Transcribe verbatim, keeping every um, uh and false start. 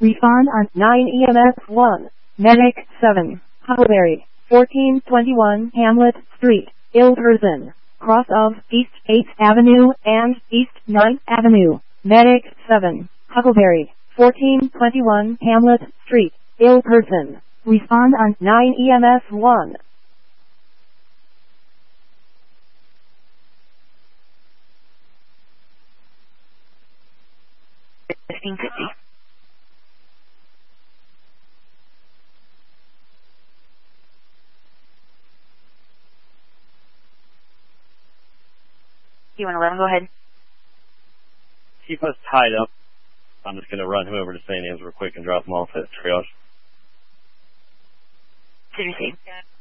Respond on nine E M S one. Medic seven. Huckleberry. fourteen twenty-one Hamlet Street, Ilverston. Cross of East eighth Avenue and East ninth Avenue. Medic seven. Huckleberry. fourteen twenty-one Hamlet Street, Ilverston. Respond on nine E M S one. fifteen fifty. You want eleven? Go ahead. Keep us tied up. I'm just going to run him over to Saint Anne's real quick and drop him off at triage. Did you see?